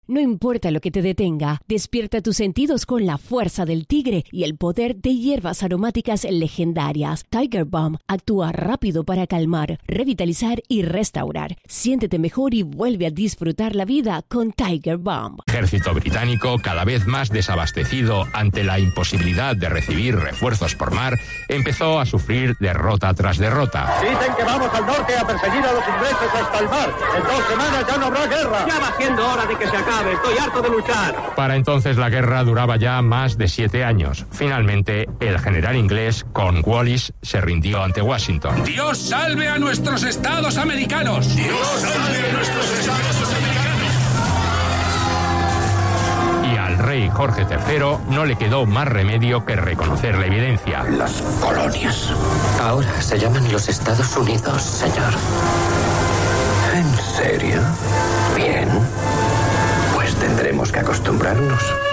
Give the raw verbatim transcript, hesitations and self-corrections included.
No importa lo que te detenga, despierta tus sentidos con la fuerza del tigre y el poder de hierbas aromáticas legendarias. Tiger Balm actúa rápido para calmar, revitalizar y restaurar. Siéntete mejor y vuelve a disfrutar la vida con Tiger Balm. Ejército británico, cada vez más desabastecido ante la imposibilidad de recibir refuerzos por mar, empezó a sufrir derrota tras derrota. Dicen que vamos al norte a perseguir a los ingleses hasta el mar. En dos semanas ya no habrá guerra. Ya va siendo hora de que se acabe. Estoy harto de luchar. Para entonces la guerra duraba ya más de siete años. Finalmente, el general inglés Cornwallis se rindió ante Washington. ¡Dios salve a nuestros estados americanos! ¡Dios salve a nuestros estados americanos! Y al rey Jorge tercero no le quedó más remedio que reconocer la evidencia. Las colonias. Ahora se llaman los Estados Unidos, señor. ¿En serio? Bien. Pues tendremos que acostumbrarnos.